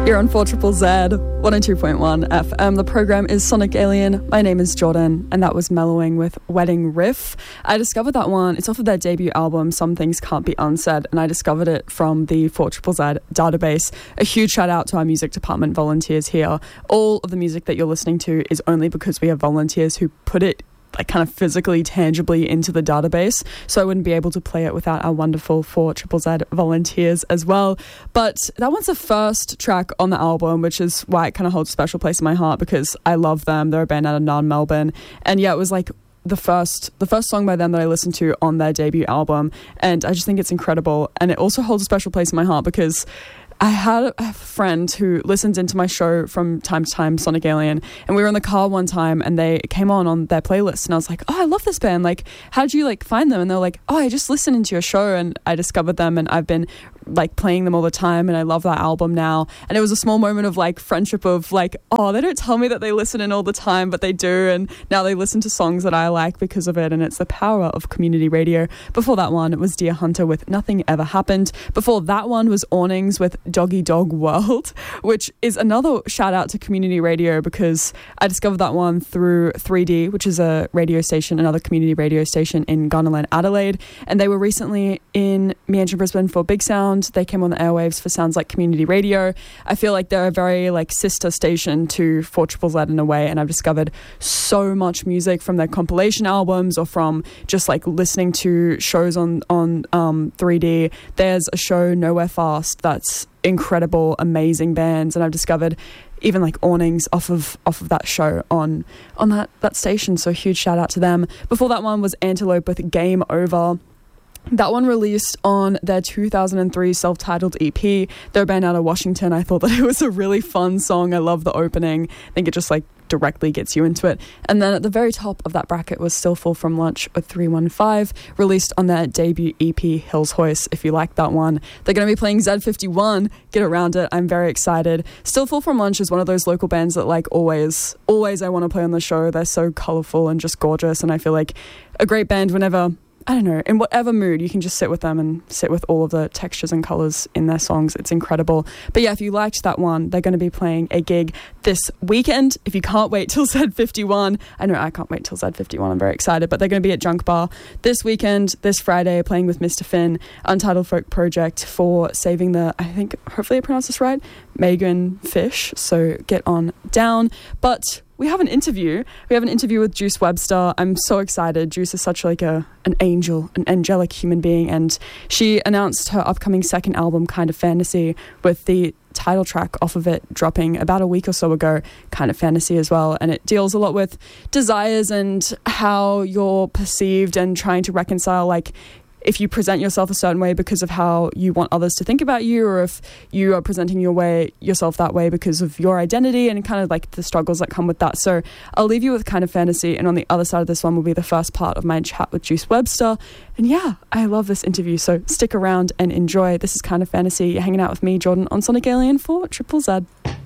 You're on 4 Triple Z, 102.1 FM. The program is Sonic Alien. My name is Jordan, and that was Mellowing with Wedding Riff. I discovered that one. It's off of their debut album, Some Things Can't Be Unsaid, and I discovered it from the 4 Triple Z database. A huge shout out to our music department volunteers here. All of the music that you're listening to is only because we have volunteers who put it like kind of physically, tangibly into the database, so I wouldn't be able to play it without our wonderful 4 Triple Z volunteers as well. But that one's the first track on the album, which is why it kind of holds a special place in my heart, because I love them. They're a band out of Naarm, Melbourne, and yeah, it was like the first song by them that I listened to on their debut album, and I just think it's incredible. And it also holds a special place in my heart because I had a friend who listens into my show from time to time, Sonic Alien, and we were in the car one time and they came on their playlist, and I was like, oh, I love this band, like, how did you like find them? And they're like, oh, I just listened into your show and I discovered them, and I've been like playing them all the time, and I love that album now. And it was a small moment of like friendship of like, oh, they don't tell me that they listen in all the time, but they do, and now they listen to songs that I like because of it, and it's the power of community radio. Before that one, it was Deer Hunter with Nothing Ever Happened. Before that one was Awnings with Doggy Dog World, which is another shout out to community radio, because I discovered that one through 3D, which is a radio station, another community radio station in Gunnerland, Adelaide, and they were recently in Meanjin, Brisbane for Big Sound. They came on the airwaves for Sounds Like Community Radio. I feel like they're a very like sister station to 4 Triple Z in a way, and I've discovered so much music from their compilation albums or from just like listening to shows on 3D. There's a show, Nowhere Fast, that's incredible, amazing bands, and I've discovered even like Awnings off of that show on that station, so huge shout out to them. Before that one was Antelope with Game Over. That one released on their 2003 self-titled EP. They're a band out of Washington. I thought that it was a really fun song. I love the opening. I think it just like directly gets you into it. And then at the very top of that bracket was Still Full From Lunch with 315, released on their debut EP Hills Hoist. If you like that one, they're going to be playing Z51. Get around it. I'm very excited. Still Full From Lunch is one of those local bands that like always I want to play on the show. They're so colourful and just gorgeous, and I feel like a great band whenever, I don't know, in whatever mood, you can just sit with them and sit with all of the textures and colours in their songs. It's incredible. But yeah, if you liked that one, they're going to be playing a gig this weekend. If you can't wait till Z51, I know I can't wait till Z51, I'm very excited, but they're going to be at Junk Bar this weekend, this Friday, playing with Mr. Finn, Untitled Folk Project, for saving the, I think, hopefully I pronounced this right, Megan Fish. So get on down. But we have an interview. We have an interview with Juice Webster. I'm so excited. Juice is such like an angel, an angelic human being, and she announced her upcoming second album, Kind of Fantasy, with the title track off of it dropping about a week or so ago, Kind of Fantasy as well. And it deals a lot with desires and how you're perceived and trying to reconcile, like, if you present yourself a certain way because of how you want others to think about you, or if you are presenting yourself that way because of your identity, and kind of like the struggles that come with that. So I'll leave you with Kind of Fantasy, and on the other side of this one will be the first part of my chat with Juice Webster. And yeah, I love this interview, so stick around and enjoy. This is Kind of Fantasy. You're hanging out with me, Jordan, on Sonic Alien for Triple Z.